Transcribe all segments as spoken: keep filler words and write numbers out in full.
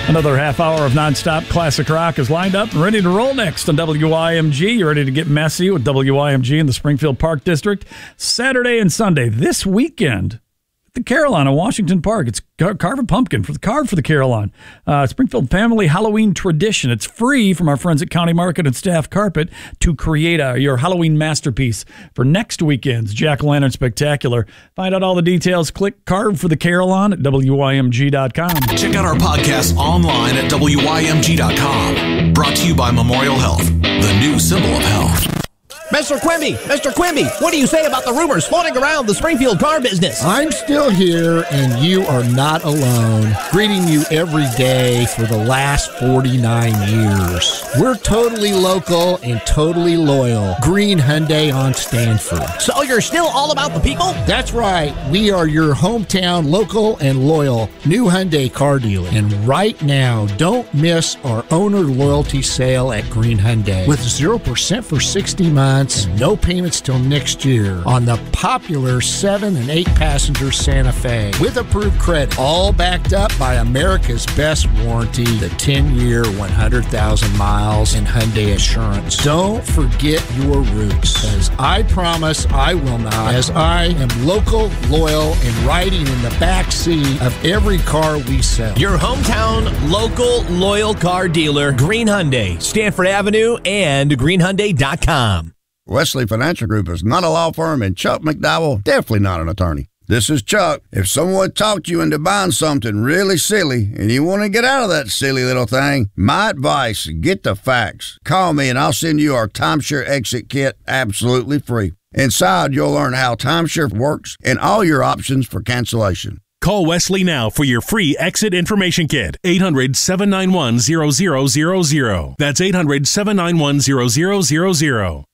Another half hour of nonstop classic rock is lined up and ready to roll next on W I M G. You're ready to get messy with W I M G in the Springfield Park District. Saturday and Sunday this weekend at the Carillon in Washington Park. It's Car- Carve a Pumpkin for the Carve for the Carillon. Uh, Springfield Family Halloween Tradition. It's free from our friends at County Market and Staff Carpet to create a, your Halloween masterpiece for next weekend's Jack-O-Lantern Spectacular. Find out all the details. Click Carve for the Carillon at W I M G dot com. Check out our podcast online at W I M G dot com. Brought to you by Memorial Health, the new symbol of health. Mister Quimby, Mister Quimby, what do you say about the rumors floating around the Springfield car business? I'm still here, and you are not alone. Greeting you every day for the last forty-nine years. We're totally local and totally loyal. Green Hyundai on Stanford. So you're still all about the people? That's right. We are your hometown local and loyal new Hyundai car dealer. And right now, don't miss our owner loyalty sale at Green Hyundai with zero percent for sixty months. No payments till next year on the popular seven and eight passenger Santa Fe with approved credit, all backed up by America's best warranty, the ten-year, one hundred thousand miles in Hyundai Assurance. Don't forget your roots, as I promise I will not, as I am local, loyal, and riding in the back seat of every car we sell. Your hometown local loyal car dealer, Green Hyundai, Stanford Avenue, and green hyundai dot com. Wesley Financial Group is not a law firm, and Chuck McDowell, definitely not an attorney. This is Chuck. If someone talked you into buying something really silly and you want to get out of that silly little thing, my advice, get the facts. Call me and I'll send you our timeshare exit kit absolutely free. Inside, you'll learn how timeshare works and all your options for cancellation. Call Wesley now for your free exit information kit. eight hundred, seven nine one, zero zero zero zero. That's eight hundred, seven nine one, zero zero zero zero.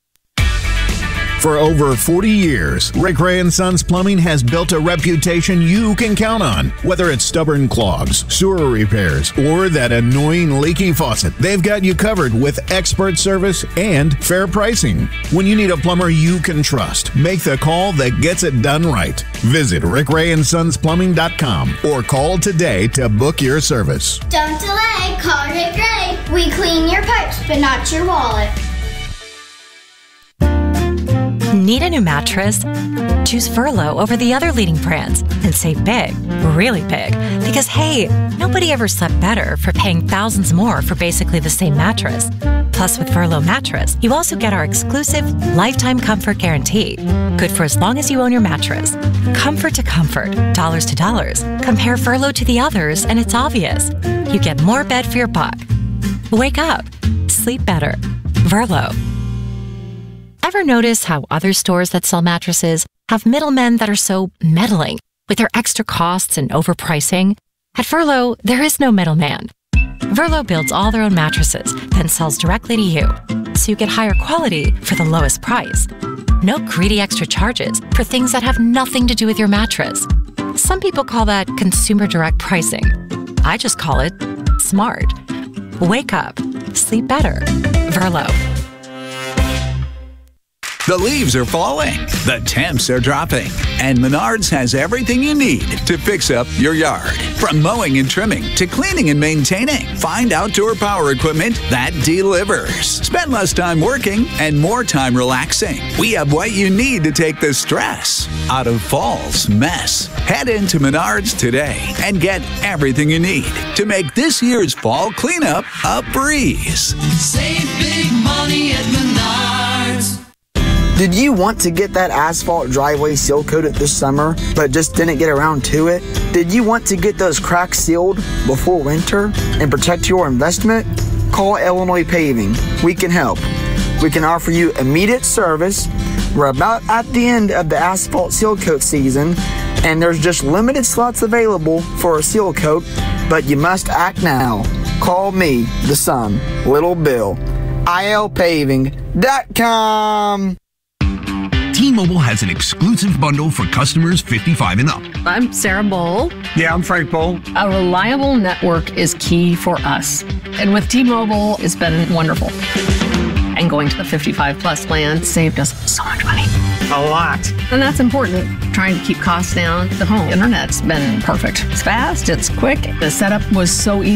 For over forty years, Rick Ray and Sons Plumbing has built a reputation you can count on. Whether it's stubborn clogs, sewer repairs, or that annoying leaky faucet, they've got you covered with expert service and fair pricing. When you need a plumber you can trust, make the call that gets it done right. Visit rick ray and sons plumbing dot com or call today to book your service. Don't delay, call Rick Ray. We clean your pipes, but not your wallet. Need a new mattress? Choose Furlow over the other leading brands and save big, really big. Because hey, nobody ever slept better for paying thousands more for basically the same mattress. Plus, with Furlow mattress, you also get our exclusive lifetime comfort guarantee. Good for as long as you own your mattress. Comfort to comfort, dollars to dollars. Compare Furlow to the others and it's obvious. You get more bed for your buck. Wake up. Sleep better. Furlow. Ever notice how other stores that sell mattresses have middlemen that are so meddling with their extra costs and overpricing? At Furlow, there is no middleman. Furlow builds all their own mattresses, then sells directly to you, so you get higher quality for the lowest price. No greedy extra charges for things that have nothing to do with your mattress. Some people call that consumer direct pricing. I just call it smart. Wake up. Sleep better. Furlow. The leaves are falling, the temps are dropping, and Menards has everything you need to fix up your yard. From mowing and trimming to cleaning and maintaining, find outdoor power equipment that delivers. Spend less time working and more time relaxing. We have what you need to take the stress out of fall's mess. Head into Menards today and get everything you need to make this year's fall cleanup a breeze. Save big money at Menards. Did you want to get that asphalt driveway seal coated this summer, but just didn't get around to it? Did you want to get those cracks sealed before winter and protect your investment? Call Illinois Paving. We can help. We can offer you immediate service. We're about at the end of the asphalt seal coat season, and there's just limited slots available for a seal coat, but you must act now. Call me, the son, Little Bill. I L paving dot com. T-Mobile has an exclusive bundle for customers fifty-five and up. I'm Sarah Bowl. Yeah, I'm Frank Bowl. A reliable network is key for us. And with T-Mobile, it's been wonderful. And going to the fifty-five plus plan saved us so much money. A lot. And that's important. Trying to keep costs down. The home internet's been perfect. It's fast, it's quick. The setup was so easy.